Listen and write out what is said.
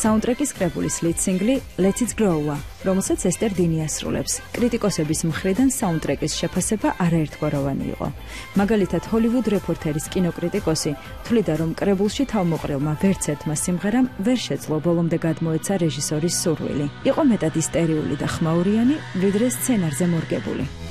საუნდტრეკის კრებულის ლიდ-სინგლი Let It Grow-ა, რომელსაც ესტერ დინი ასრულებს. კრიტიკოსების მხრიდან საუნდტრეკის შეფასება არაერთგვაროვანი იყო. მაგალითად, Hollywood Reporter-ის კინოკრიტიკოსი თვლიდა, რომ კრებულში თავმოყრილმა ვერც ერთმა სიმღერამ ვერ შეძლო ბოლომდე გადმოეცა რეჟისორის სურვილი. იყო მეტად ისტერიული და ხმაურიანი, ვიდრე სცენარზე მორგებული.